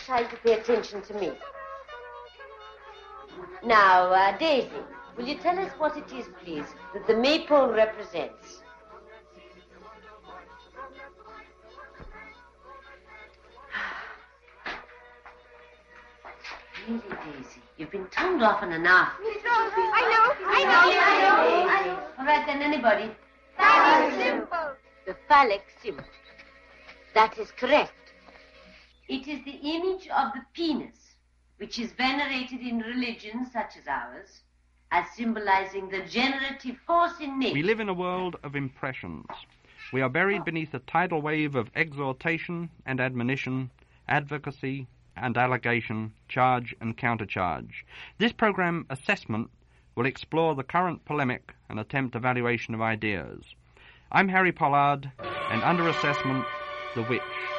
child to pay attention to me. Now, Daisy, will you tell us what it is, please, that the maypole represents? Really, Daisy, you've been tongued often enough. I know. All right, then, anybody? Phallic symbol. The phallic symbol. That is correct. It is the image of the penis, which is venerated in religions such as ours, as symbolizing the generative force in nature. We live in a world of impressions. We are buried beneath a tidal wave of exhortation and admonition, advocacy and allegation, charge and countercharge. This program, Assessment, will explore the current polemic and attempt evaluation of ideas. I'm Harry Pollard, and under assessment, The Witch.